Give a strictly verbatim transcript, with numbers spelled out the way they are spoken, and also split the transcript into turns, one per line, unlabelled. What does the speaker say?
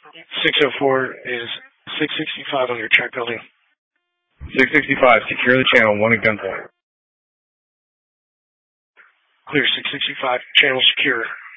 six oh four is six sixty-five on your track building.
six sixty-five, secure the channel, one at gunpoint.
Clear six sixty-five, channel secure.